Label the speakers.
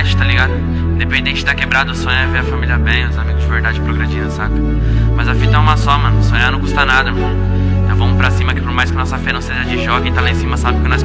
Speaker 1: mexe, tá ligado? Independente da quebrada, o sonho é ver a família bem, os amigos de verdade progredindo, saca? Mas a fita é uma só, mano, sonhar não custa nada, mano. Então vamos pra cima, que por mais que nossa fé não seja de jogo, quem tá lá em cima sabe que nós